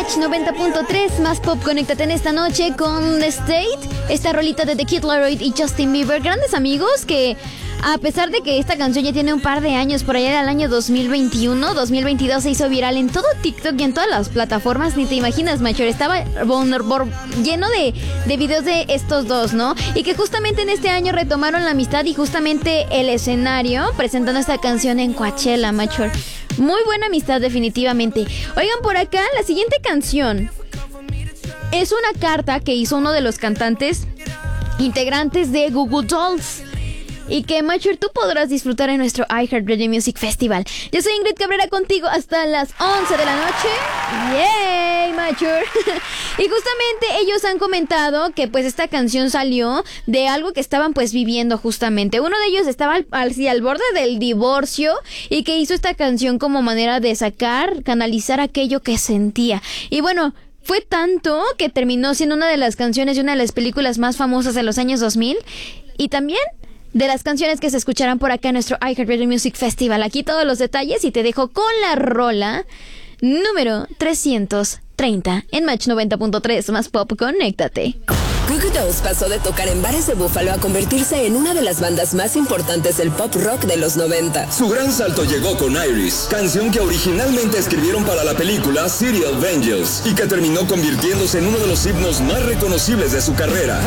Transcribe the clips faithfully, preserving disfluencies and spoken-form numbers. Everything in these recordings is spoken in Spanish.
Match noventa punto tres, más pop. Conéctate en esta noche con The State, esta rolita de The Kid Laroi y Justin Bieber, grandes amigos que, a pesar de que esta canción ya tiene un par de años, por allá del año dos mil veintiuno, dos mil veintidós se hizo viral en todo TikTok y en todas las plataformas, ni te imaginas, Machor, estaba bon, bon, lleno de, de videos de estos dos, ¿no? Y que justamente en este año retomaron la amistad y justamente el escenario presentando esta canción en Coachella, Machor. Muy buena amistad, definitivamente. Oigan, por acá, la siguiente canción es una carta que hizo uno de los cantantes integrantes de Goo Goo Dolls y que, Machor, tú podrás disfrutar en nuestro iHeartRadio Music Festival. Yo soy Ingrid Cabrera, contigo hasta las once de la noche. ¡Yay, Machor! Y justamente ellos han comentado que pues esta canción salió de algo que estaban pues viviendo justamente. Uno de ellos estaba al, al, al borde del divorcio y que hizo esta canción como manera de sacar, canalizar aquello que sentía. Y bueno, fue tanto que terminó siendo una de las canciones de una de las películas más famosas de los años dos mil. Y también de las canciones que se escucharán por acá en nuestro iHeartRadio Music Festival. Aquí todos los detalles y te dejo con la rola número trescientos treinta en Match noventa punto tres, más pop. Conéctate. Goo Goo Dolls pasó de tocar en bares de Búfalo a convertirse en una de las bandas más importantes del pop rock de los noventa. Su gran salto llegó con Iris, canción que originalmente escribieron para la película City of Angels y que terminó convirtiéndose en uno de los himnos más reconocibles de su carrera.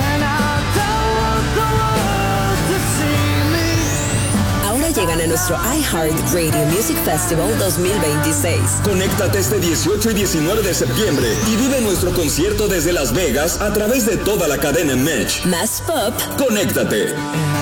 Llegan a nuestro iHeartRadio Music Festival dos mil veintiséis. Conéctate este dieciocho y diecinueve de septiembre y vive nuestro concierto desde Las Vegas a través de toda la cadena Match. Más pop. Conéctate.